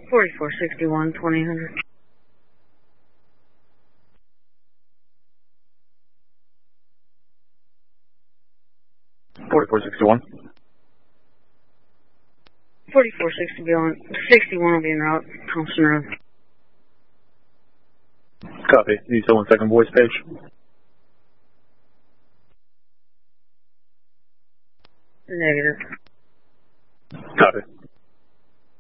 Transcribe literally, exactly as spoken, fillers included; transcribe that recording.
forty-four sixty-one, twenty hundred. forty-four sixty-one. forty-four sixty-one, sixty-one will be en route, Thompson Road. Copy. Need someone second voice page. Negative. Copy.